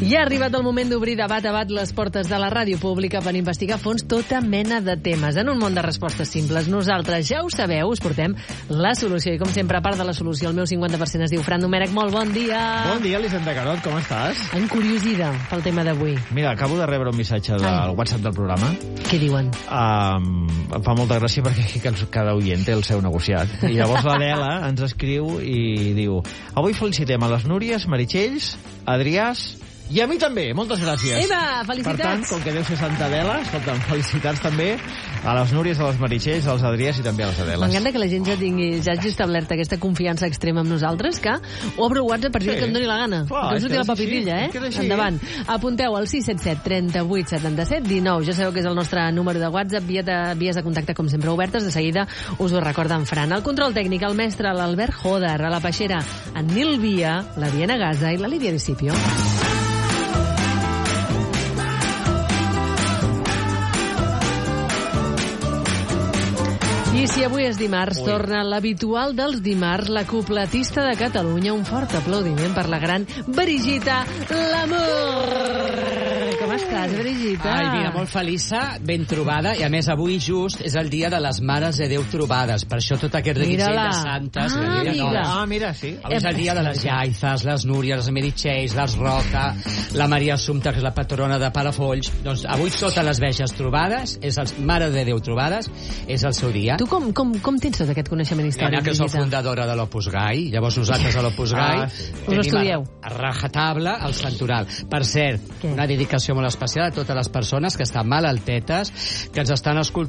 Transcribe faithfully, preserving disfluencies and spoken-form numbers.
Ja ha arribat el moment d'obrir de bat a bat les portes de la ràdio pública per investigar a fons tota mena de temes. En un món de respostes simples, nosaltres, ja ho sabeu, us portem la solució. I com sempre, a part de la solució, el meu cinquanta per cent es diu Fran Domènech. Molt bon dia! Bon dia, Elisenda Carot, com estàs? Encuriosida pel tema d'avui. Mira, acabo de rebre un missatge del Ai. WhatsApp del programa. Què diuen? Um, em fa molta gràcia perquè cada oient té el seu negociat. I llavors l'Adela ens escriu i diu: avui felicitem a les Núries, Meritxells, Adriàs i a mi també. Moltes gràcies. Eva, felicitats. Per tant, com que deu ser Santa Adela, escolta'm, felicitats també a les Núries, a les Meritxells, als Adriàs i també a les Adeles. M'encanta que la gent ja tingui, ja hagi establert aquesta confiança extrema amb nosaltres, que obro el WhatsApp per dir sí. que em doni la gana. Clar, que em surti la papitilla, eh? Endavant. Apunteu al sis set set, trenta-vuit, setanta-set, dinou. Ja sabeu que és el nostre número de WhatsApp, via de, vies de contacte, com sempre, obertes. De seguida us ho recorda en Fran. El control tècnic, el mestre, l'Albert Joder, a la peixera, en Nil Via, la Diana Gaza i la Lídia Discipio. I si avui és dimarts, Ui. torna l'habitual dels dimarts, la cupletista de Catalunya. Un fort aplaudiment per la gran Brigitta Lamour. Com estàs, Brigitta? Ai, mira, molt feliça, ben trobada, i a més avui just és el dia de les Mares de Déu trobades, per això tot aquest reguitzell de santes. Ah, que mira. No, ah, mira, sí. Avui és el dia de les Iaizes, les Núries, les Meritxells, les Roca, la Maria Assumpta, que és la patrona de Palafolls. Doncs avui totes les veges trobades, és el Mare de Déu trobades, és el seu dia. Tu com, com, com tens tot aquest coneixement històric, Diana, que sou fundadora de l'Opus Gai, llavors nosaltres a l'Opus Gai ah, sí. Us estudieu. A, a rajatabla el santoral. Per cert, Què? una dedicació molt especial a totes les persones que estan malaltetes, que ens estan escoltant